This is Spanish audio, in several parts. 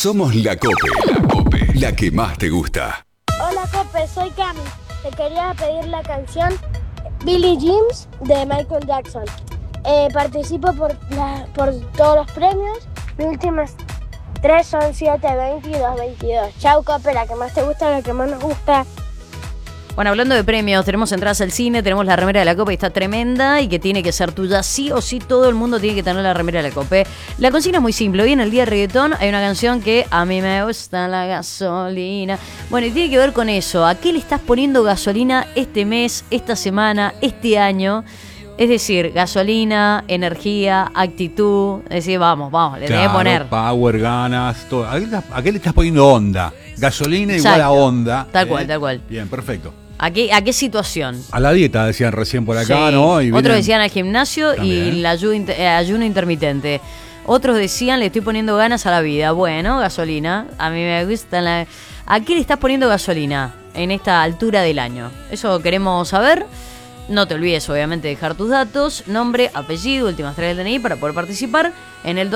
Somos la Cope. La Cope, la que más te gusta. Hola Cope, soy Cami. Te quería pedir la canción Billie Jeans de Michael Jackson. Participo por todos los premios. Mis últimas 3 son 7, 20 y 2, 22. Chau Cope, la que más te gusta, la que más nos gusta. Bueno, hablando de premios, tenemos entradas al cine, tenemos la remera de la Copa y está tremenda y que tiene que ser tuya. Sí o sí, todo el mundo tiene que tener la remera de la Copa. La consigna es muy simple. Hoy en el día de reggaetón hay una canción que a mí me gusta la gasolina. Bueno, y tiene que ver con eso. ¿A qué le estás poniendo gasolina este mes, esta semana, este año? Es decir, gasolina, energía, actitud. Es decir, vamos, le tenés que poner. Power, ganas, todo. ¿A qué le estás poniendo onda? Gasolina igual a onda. Tal cual. Bien, perfecto. ¿A qué situación? A la dieta, decían recién por acá, Sí. ¿no? Y Otros decían al gimnasio también. y el ayuno intermitente. Otros decían, le estoy poniendo ganas a la vida. Bueno, gasolina. A mí me gusta la... ¿A qué le estás poniendo gasolina en esta altura del año? Eso queremos saber. No te olvides, obviamente, de dejar tus datos, nombre, apellido, últimas 3 del DNI para poder participar en el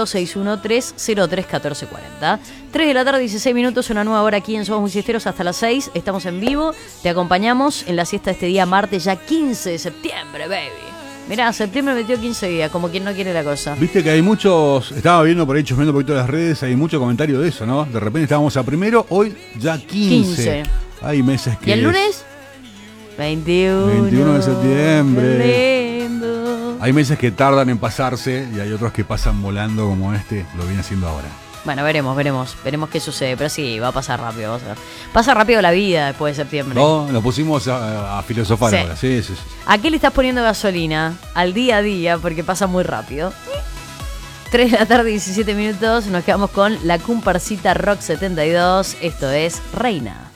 2613031440. 3 de la tarde, 16 minutos, una nueva hora aquí en Somos Muy Siesteros hasta las 6. Estamos en vivo, te acompañamos en la siesta de este día martes, ya 15 de septiembre, baby. Mirá, septiembre metió 15 días, como quien no quiere la cosa. Viste que hay muchos, estaba viendo por ahí, chusmeando un poquito las redes, hay mucho comentario de eso, ¿no? De repente estábamos a primero, hoy ya 15. Hay meses que... ¿Y el lunes? 21 de septiembre. Lindo. Hay meses que tardan en pasarse y hay otros que pasan volando como este, lo viene haciendo ahora. Bueno, veremos qué sucede, pero sí, va a pasar rápido. Pasa rápido la vida después de septiembre. No, nos pusimos a filosofar Sí. ahora, sí. ¿A qué le estás poniendo gasolina? Al día a día, porque pasa muy rápido. 3 de la tarde, 17 minutos, nos quedamos con la comparsita Rock 72, esto es Reina.